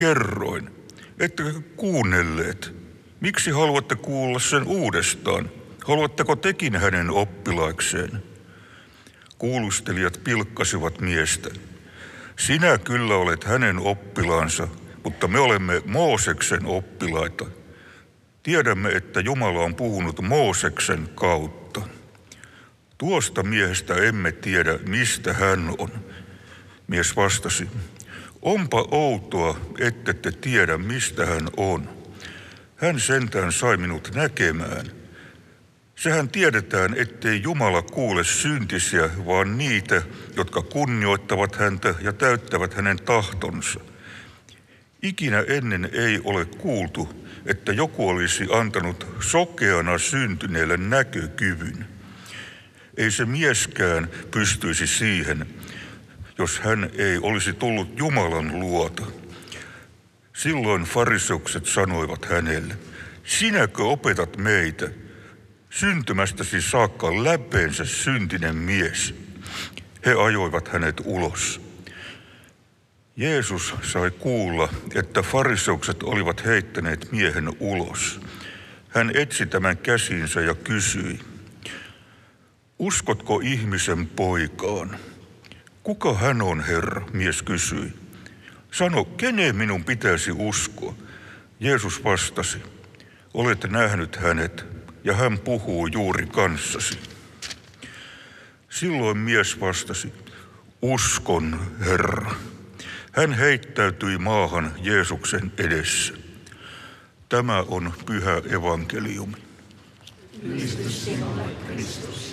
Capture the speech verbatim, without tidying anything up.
Kerroin, ettekö kuunnelleet. Miksi haluatte kuulla sen uudestaan? Haluatteko tekin hänen oppilaikseen? Kuulustelijat pilkkasivat miestä. Sinä kyllä olet hänen oppilaansa, mutta me olemme Mooseksen oppilaita. Tiedämme, että Jumala on puhunut Mooseksen kautta. Tuosta miehestä emme tiedä, mistä hän on. Mies vastasi, onpa outoa, ette te tiedä, mistä hän on. Hän sentään sai minut näkemään. Sehän tiedetään, ettei Jumala kuule syntisiä, vaan niitä, jotka kunnioittavat häntä ja täyttävät hänen tahtonsa. Ikinä ennen ei ole kuultu, että joku olisi antanut sokeana syntyneelle näkökyvyn. Ei se mieskään pystyisi siihen, jos hän ei olisi tullut Jumalan luota. Silloin fariseukset sanoivat hänelle, sinäkö opetat meitä? Syntymästäsi saakka läpeensä syntinen mies. He ajoivat hänet ulos. Jeesus sai kuulla, että fariseukset olivat heittäneet miehen ulos. Hän etsi tämän käsiinsä ja kysyi, uskotko ihmisen poikaan? Kuka hän on, Herra? Mies kysyi. Sano, kenen minun pitäisi uskoa? Jeesus vastasi, olet nähnyt hänet ja hän puhuu juuri kanssasi. Silloin mies vastasi, uskon, Herra. Hän heittäytyi maahan Jeesuksen edessä. Tämä on pyhä evankeliumi. Kristus sinulle, Kristus.